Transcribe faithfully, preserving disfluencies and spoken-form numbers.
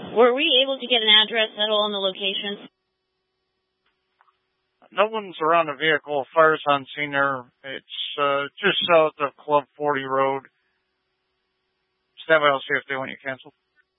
Were we able to get an address at all on the location? No one's around the vehicle. Fire's on scene there. It's uh, just south of Club forty Road. Stand by, I'll see if they want you canceled.